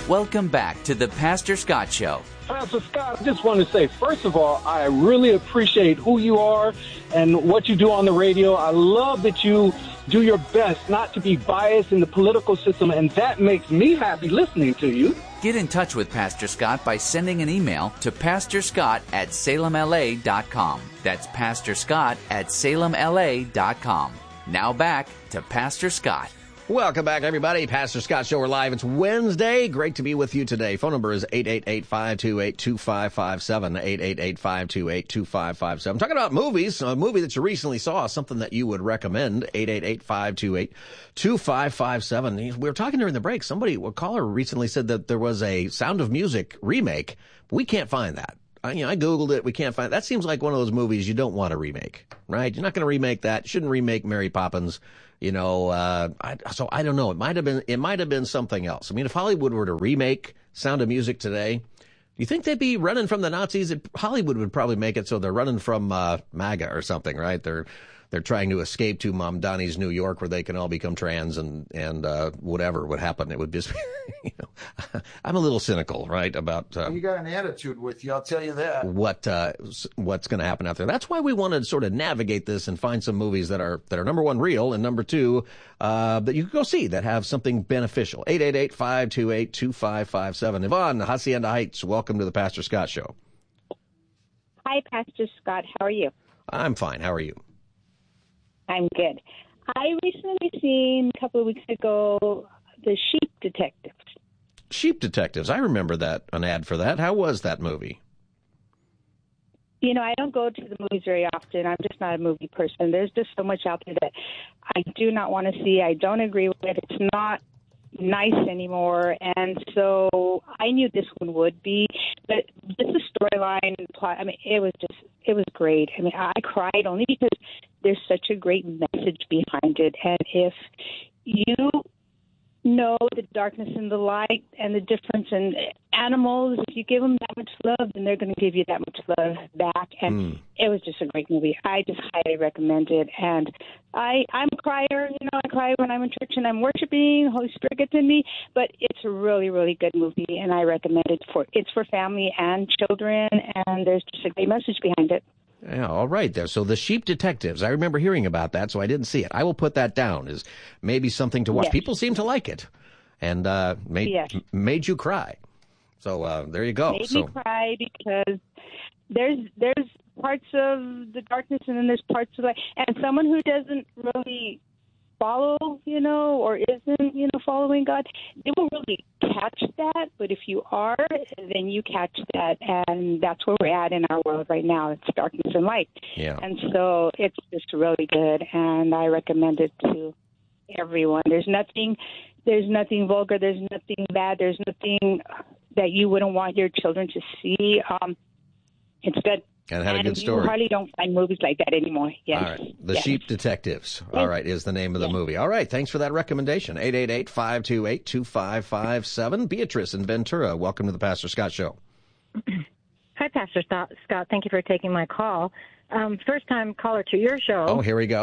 Welcome back to the Pastor Scott Show. Pastor Scott, I just want to say, first of all, I really appreciate who you are and what you do on the radio. I love that you do your best not to be biased in the political system, and that makes me happy listening to you. Get in touch with Pastor Scott by sending an email to pastorscott@salemla.com. That's pastorscott@salemla.com. Now back to Pastor Scott. Welcome back, everybody. Pastor Scott Show. We're live. It's Wednesday. Great to be with you today. Phone number is 888-528-2557, 888-528-2557. Talking about movies, a movie that you recently saw, something that you would recommend, 888-528-2557. We were talking during the break. A caller recently said that there was a Sound of Music remake. We can't find that. I Googled it. We can't find it. That seems like one of those movies you don't want to remake, right? You're not going to remake that. You shouldn't remake Mary Poppins. So I don't know. It might have been something else. I mean, if Hollywood were to remake Sound of Music today, do you think they'd be running from the Nazis? Hollywood would probably make it so they're running from MAGA or something, right? They're trying to escape to Mom Donnie's New York, where they can all become trans and whatever would happen. It would just, I'm a little cynical, right, about you got an attitude with you, I'll tell you that. What's going to happen out there. That's why we want to sort of navigate this and find some movies that are number one, real, and number two, that you can go see that have something beneficial. 888-528-2557. Yvonne, Hacienda Heights, welcome to the Pastor Scott Show. Hi, Pastor Scott. How are you? I'm fine. How are you? I'm good. I recently seen a couple of weeks ago The Sheep Detectives. Sheep Detectives. I remember an ad for that. How was that movie? I don't go to the movies very often. I'm just not a movie person. There's just so much out there that I do not want to see. I don't agree with it. It's not nice anymore, and so I knew this one would be, but just the storyline plot, it was great. I cried only because there's such a great message behind it, and if you know the darkness and the light and the difference in animals, if you give them that much love, then they're going to give you that much love back. And it was just a great movie. I just highly recommend it. And I'm a crier. I cry when I'm in church and I'm worshiping. The Holy Spirit gets in me. But it's a really, really good movie, and I recommend it. It's for family and children, and there's just a great message behind it. Yeah, all right there. So The Sheep Detectives. I remember hearing about that, so I didn't see it. I will put that down as maybe something to watch. Yes. People seem to like it, and made you cry. So there you go. Made me cry because there's parts of the darkness and then there's parts of light. And someone who doesn't really follow, or isn't, following God, they won't really catch that. But if you are, then you catch that. And that's where we're at in our world right now. It's darkness and light. Yeah. And so it's just really good. And I recommend it to everyone. There's nothing vulgar. There's nothing bad. There's nothing that you wouldn't want your children to see. It's good. And had a good story. You hardly don't find movies like that anymore. Yes. All right. The Sheep Detectives. All right, is the name of the movie. All right. Thanks for that recommendation. 888-528-2557. Beatrice in Ventura. Welcome to the Pastor Scott Show. Hi, Pastor Scott. Thank you for taking my call. First-time caller to your show. Oh, here we go.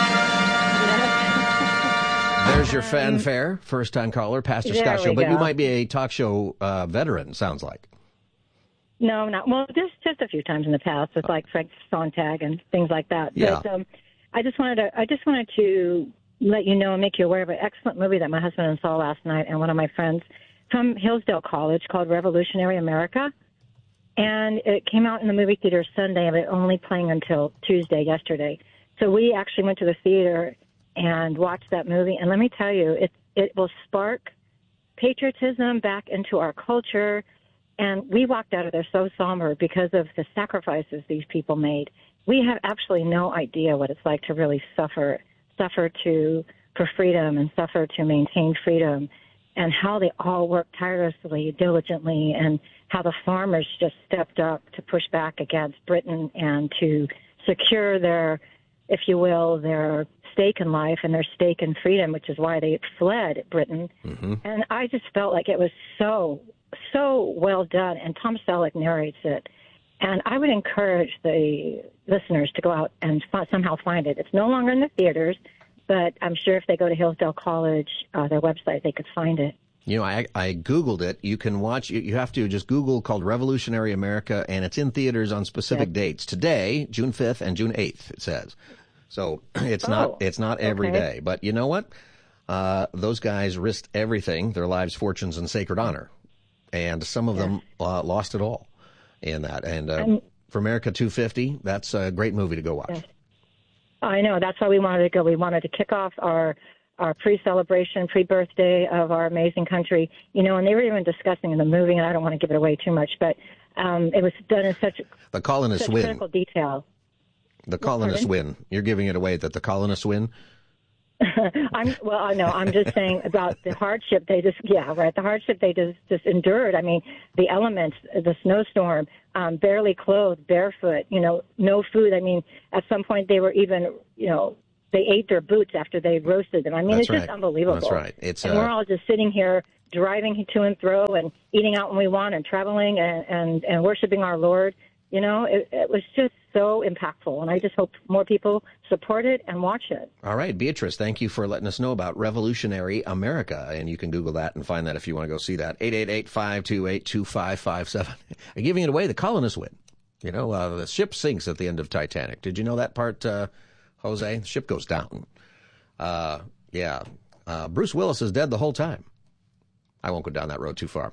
There's your fanfare. First-time caller, Pastor Scott Show. But you might be a talk show veteran, sounds like. No, not well. Just a few times in the past, with like Frank Sontag and things like that. Yeah. But I just wanted to let you know and make you aware of an excellent movie that my husband saw last night, and one of my friends from Hillsdale College, called Revolutionary America, and it came out in the movie theater Sunday, but only playing until Tuesday yesterday. So we actually went to the theater and watched that movie, and let me tell you, it will spark patriotism back into our culture. And we walked out of there so somber because of the sacrifices these people made. We have absolutely no idea what it's like to really suffer for freedom and suffer to maintain freedom, and how they all worked tirelessly, diligently, and how the farmers just stepped up to push back against Britain and to secure their, if you will, their stake in life and their stake in freedom, which is why they fled Britain. Mm-hmm. And I just felt like it was so well done, and Tom Selleck narrates it. And I would encourage the listeners to go out and somehow find it. It's no longer in the theaters, but I'm sure if they go to Hillsdale College, their website, they could find it. You know, I Googled it. You can watch, you have to just Google called Revolutionary America, and it's in theaters on specific dates. Today, June 5th and June 8th, it says. So it's not every day. But you know what? Those guys risked everything, their lives, fortunes, and sacred honor. And some of them lost it all in that. And for America 250, that's a great movie to go watch. Yes. I know. That's why we wanted to go. We wanted to kick off our pre-celebration, pre-birthday of our amazing country. You know, and they were even discussing in the movie, and I don't want to give it away too much, but it was done in such the colonists win. Critical detail. The colonists win. You're giving it away that the colonists win? I'm just saying about the hardship the hardship they just endured. I mean, the elements, the snowstorm, barely clothed, barefoot, you know, no food. I mean, at some point they were even, you know, they ate their boots after they roasted them. I mean, it's just unbelievable. That's right. And we're all just sitting here driving to and fro and eating out when we want and traveling and worshiping our Lord. You know, it was just so impactful, and I just hope more people support it and watch it. All right, Beatrice, thank you for letting us know about Revolutionary America, and you can Google that and find that if you want to go see that. 888-528-2557. I'm giving it away. The colonists win. You know, the ship sinks at the end of Titanic. Did you know that part, Jose? The ship goes down. Bruce Willis is dead the whole time. I won't go down that road too far.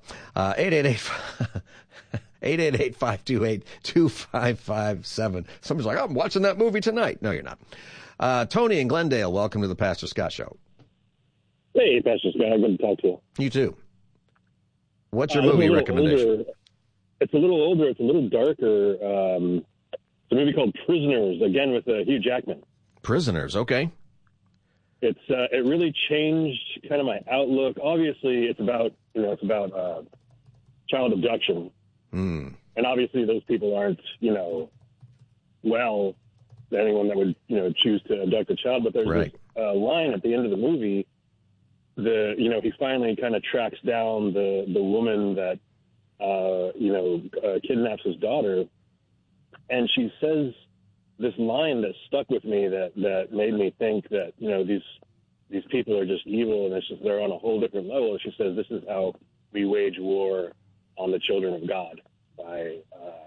888-528-2557. Somebody's like, I'm watching that movie tonight. No, you're not. Tony in Glendale, welcome to the Pastor Scott Show. Hey, Pastor Scott. Good to talk to you. You too. What's your movie recommendation? It's a little older. It's a little darker. It's a movie called Prisoners, again with Hugh Jackman. Prisoners, okay. It really changed kind of my outlook. Obviously, it's about child abduction. And obviously those people aren't, anyone that would, choose to abduct a child. But there's this line at the end of the movie, he finally kind of tracks down the woman that, kidnaps his daughter. And she says this line that stuck with me that made me think that, these people are just evil and they're on a whole different level. She says, this is how we wage war on the children of God by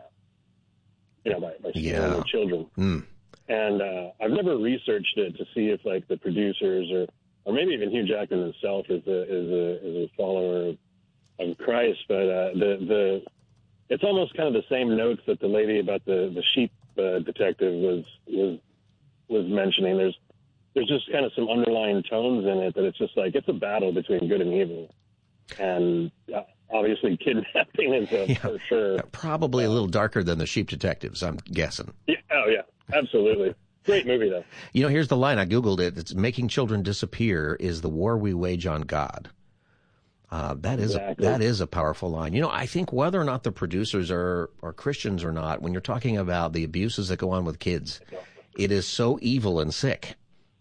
stealing the children. And I've never researched it to see if the producers or maybe even Hugh Jackman himself is a follower of Christ, but it's almost kind of the same notes that the lady about the sheep detective was mentioning. There's just kind of some underlying tones in it that it's just it's a battle between good and evil, and obviously kidnapping is for sure. Probably a little darker than the sheep detectives, I'm guessing. Yeah, absolutely. Great movie, though. Here's the line. I Googled it. It's making children disappear is the war we wage on God. That is a powerful line. I think whether or not the producers are Christians or not, when you're talking about the abuses that go on with kids, it is so evil and sick.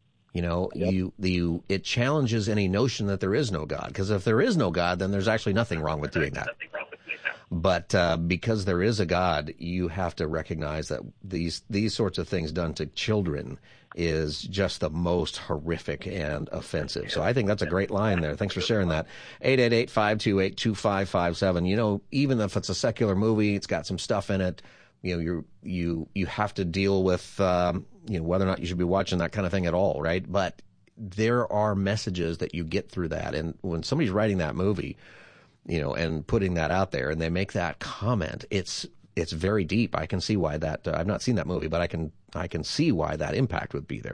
It challenges any notion that there is no God. Because if there is no God, then there's actually nothing wrong with doing that. But because there is a God, you have to recognize that these sorts of things done to children is just the most horrific and offensive. So I think that's a great line there. Thanks for sharing that. 888-528-2557. Even if it's a secular movie, it's got some stuff in it. You have to deal with whether or not you should be watching that kind of thing at all, right? But there are messages that you get through that, and when somebody's writing that movie, and putting that out there, and they make that comment, it's very deep. I can see why that. I've not seen that movie, but I can see why that impact would be there.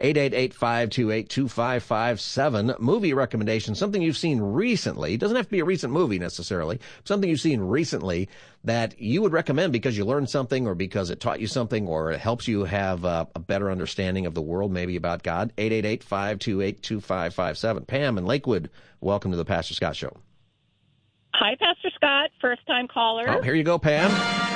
888-528-2557. Movie recommendation, something you've seen recently. It doesn't have to be a recent movie necessarily. Something you've seen recently that you would recommend because you learned something or because it taught you something or it helps you have a better understanding of the world, maybe about God. 888-528-2557. Pam in Lakewood, welcome to the Pastor Scott Show. Hi, Pastor Scott, first-time caller. Oh, here you go, Pam.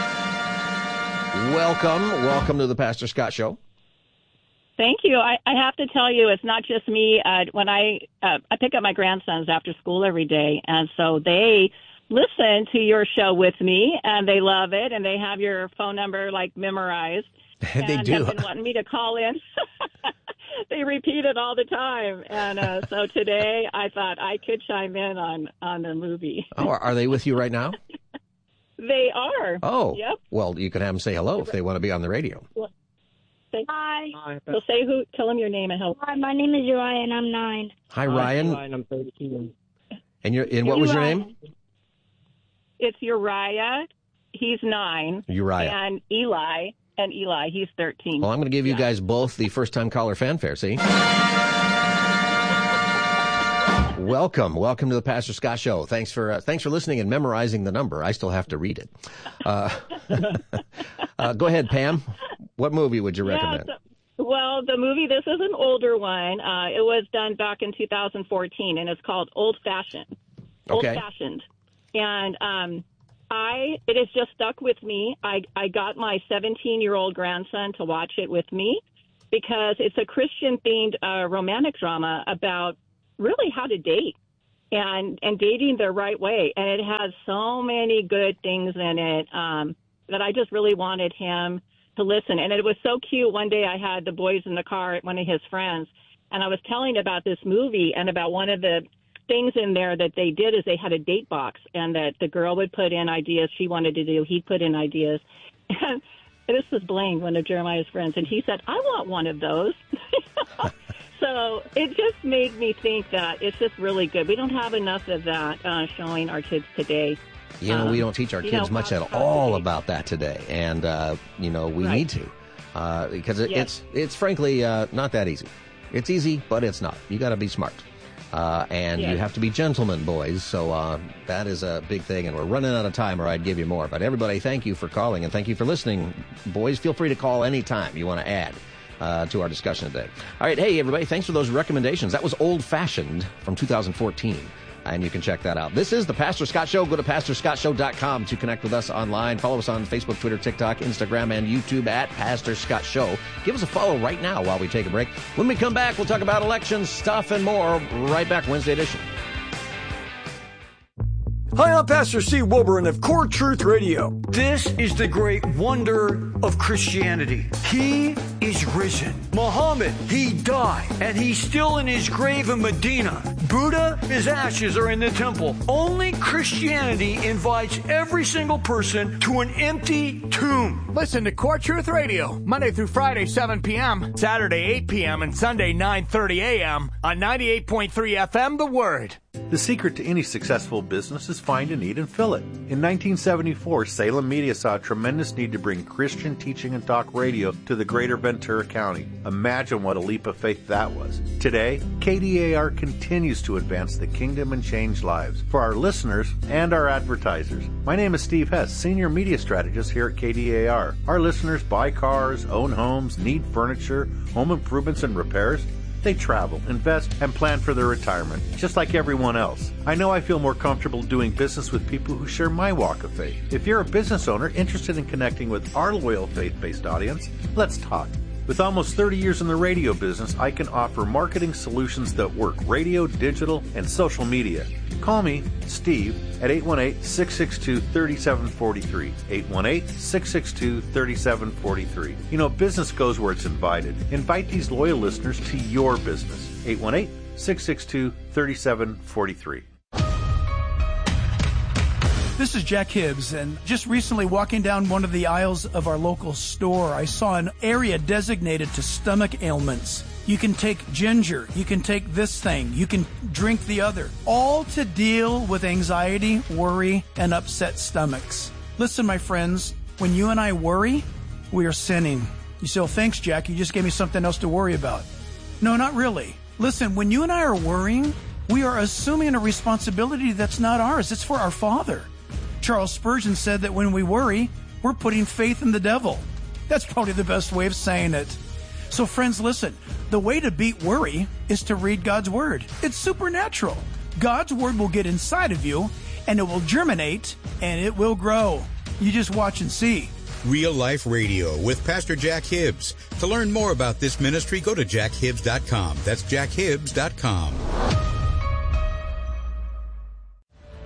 Welcome to the Pastor Scott Show. Thank you. I have to tell you, it's not just me. When I pick up my grandsons after school every day, and so they listen to your show with me, and they love it, and they have your phone number memorized. They do. Have been wanting me to call in. they repeat it all the time. And so today I thought I could chime in on the movie. Oh, are they with you right now? They are. Oh. Yep. Well, you can have them say hello if they want to be on the radio. Hi. So tell them your name and hello. Hi, my name is Uriah, and I'm 9. Hi, Ryan. Ryan, I'm 13. And what was your name? It's Uriah. He's 9. Uriah. And Eli, he's 13. Well, I'm going to give you guys both the first-time caller fanfare, see? Welcome to the Pastor Scott Show. Thanks for listening and memorizing the number. I still have to read it. Go ahead, Pam. What movie would you recommend? Well, the movie, this is an older one. It was done back in 2014, and it's called Old Fashioned. Okay. Old Fashioned. And it has just stuck with me. I got my 17-year-old grandson to watch it with me because it's a Christian-themed romantic drama about really how to date and dating the right way. And it has so many good things in it that I just really wanted him to listen. And it was so cute. One day I had the boys in the car at one of his friends, and I was telling about this movie and about one of the things in there that they did is they had a date box, and that the girl would put in ideas she wanted to do. He'd put in ideas. And this was Blaine, one of Jeremiah's friends, and he said, I want one of those. So it just made me think that it's just really good. We don't have enough of that showing our kids today. We don't teach our kids much at all about that today. And, we need to. Because it's frankly not that easy. It's easy, but it's not. You got to be smart. You have to be gentlemen, boys. So that is a big thing. And we're running out of time, or I'd give you more. But everybody, thank you for calling, and thank you for listening. Boys, feel free to call anytime you want to add to our discussion today. All right. Hey, everybody. Thanks for those recommendations. That was Old Fashioned from 2014. And you can check that out. This is the Pastor Scott Show. Go to PastorScottShow.com to connect with us online. Follow us on Facebook, Twitter, TikTok, Instagram, and YouTube at Pastor Scott Show. Give us a follow right now while we take a break. When we come back, we'll talk about elections, stuff, and more. Right back, Wednesday edition. Hi, I'm Pastor Steve Wilburn of Core Truth Radio. This is the great wonder of Christianity. He is risen. Muhammad, he died, and he's still in his grave in Medina. Buddha, his ashes are in the temple. Only Christianity invites every single person to an empty tomb. Listen to Core Truth Radio, Monday through Friday, 7 p.m., Saturday, 8 p.m., and Sunday, 9:30 a.m. on 98.3 FM, The Word. The secret to any successful business is find a need and fill it. In 1974, Salem Media saw a tremendous need to bring Christian teaching and talk radio to the greater Ventura County. Imagine what a leap of faith that was. Today, KDAR continues to advance the kingdom and change lives for our listeners and our advertisers. My name is Steve Hess, Senior Media Strategist here at KDAR. Our listeners buy cars, own homes, need furniture, home improvements and repairs. They travel, invest, and plan for their retirement, just like everyone else. I know I feel more comfortable doing business with people who share my walk of faith. If you're a business owner interested in connecting with our loyal faith-based audience, let's talk. With almost 30 years in the radio business, I can offer marketing solutions that work: radio, digital, and social media. Call me, Steve, at 818-662-3743. 818-662-3743. You know, business goes where it's invited. Invite these loyal listeners to your business. 818-662-3743. This is Jack Hibbs, and just recently walking down one of the aisles of our local store, I saw an area designated to stomach ailments. You can take ginger, you can take this thing, you can drink the other, all to deal with anxiety, worry, and upset stomachs. Listen, my friends, when you and I worry, we are sinning. You say, oh, thanks, Jack, you just gave me something else to worry about. No, not really. Listen, when you and I are worrying, we are assuming a responsibility that's not ours. It's for our Father. Charles Spurgeon said that when we worry, we're putting faith in the devil. That's probably the best way of saying it. So friends, listen, the way to beat worry is to read God's Word. It's supernatural. God's Word will get inside of you, and it will germinate, and it will grow. You just watch and see. Real Life Radio with Pastor Jack Hibbs. To learn more about this ministry, go to jackhibbs.com. That's jackhibbs.com.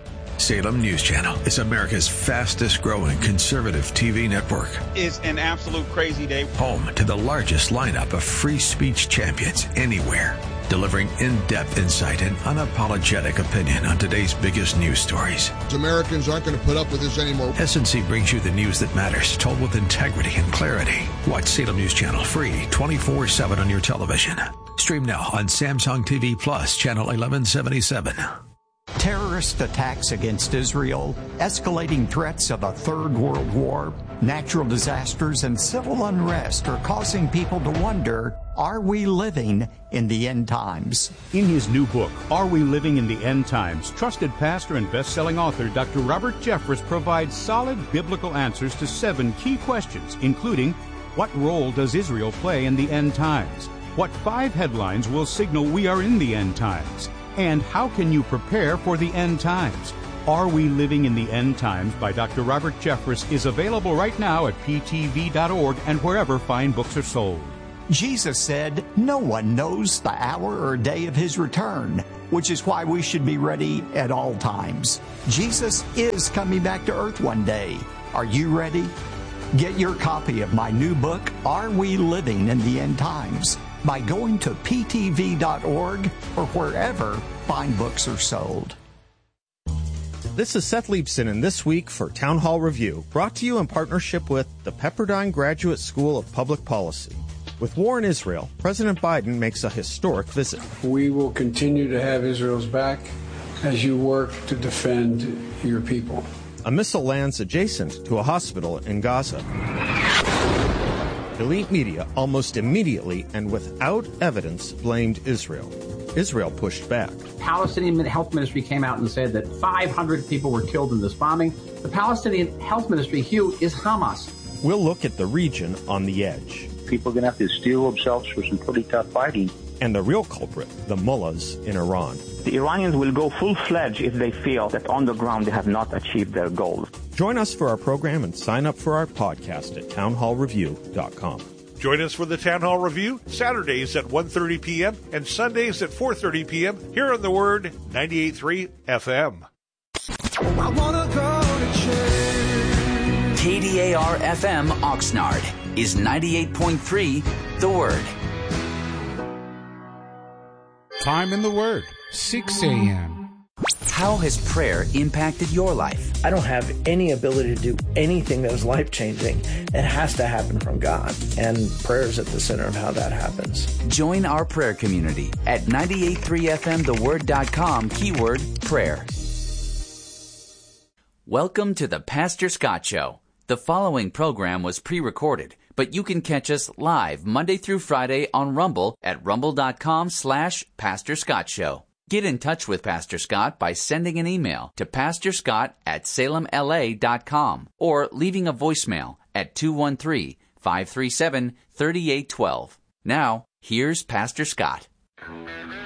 Salem News Channel is America's fastest growing conservative TV network. It's an absolute crazy day. Home to the largest lineup of free speech champions anywhere. Delivering in-depth insight and unapologetic opinion on today's biggest news stories. Americans aren't going to put up with this anymore. S&C brings you the news that matters, told with integrity and clarity. Watch Salem News Channel free 24/7 on your television. Stream now on Samsung TV Plus, channel 1177. Terrorist attacks against Israel, escalating threats of a third world war, natural disasters, and civil unrest are causing people to wonder, are we living in the end times? In his new book, Are We Living in the End Times?, trusted pastor and best-selling author Dr. Robert Jeffress provides solid biblical answers to 7 key questions, including, what role does Israel play in the end times? What 5 headlines will signal we are in the end times? And how can you prepare for the end times? Are We Living in the End Times by Dr. Robert Jeffress is available right now at ptv.org and wherever fine books are sold. Jesus said, no one knows the hour or day of his return, which is why we should be ready at all times. Jesus is coming back to earth one day. Are you ready? Get your copy of my new book, Are We Living in the End Times?, by going to ptv.org or wherever fine books are sold. This is Seth Leibson, and this week for Town Hall Review, brought to you in partnership with the Pepperdine Graduate School of Public Policy. With war in Israel, President Biden makes a historic visit. We will continue to have Israel's back as you work to defend your people. A missile lands adjacent to a hospital in Gaza. Elite media almost immediately and without evidence blamed Israel. Israel pushed back. Palestinian Health Ministry came out and said that 500 people were killed in this bombing. The Palestinian Health Ministry, Hugh, is Hamas. We'll look at the region on the edge. People are going to have to steel themselves for some pretty tough fighting. And the real culprit, the mullahs in Iran. The Iranians will go full-fledged if they feel that on the ground they have not achieved their goals. Join us for our program and sign up for our podcast at townhallreview.com. Join us for the Town Hall Review, Saturdays at 1:30 p.m. and Sundays at 4:30 p.m. here on The Word 98.3 FM. I wanna go to church. KDAR FM Oxnard is 98.3 The Word. Time in the Word, 6 a.m. How has prayer impacted your life? I don't have any ability to do anything that is life-changing. It has to happen from God, and prayer is at the center of how that happens. Join our prayer community at 98.3fmtheword.com, keyword prayer. Welcome to the Pastor Scott Show. The following program was pre-recorded, but you can catch us live Monday through Friday on Rumble at rumble.com/Pastor Scott Show. Get in touch with Pastor Scott by sending an email to pastorscott@salemla.com or leaving a voicemail at 213-537-3812. Now, here's Pastor Scott.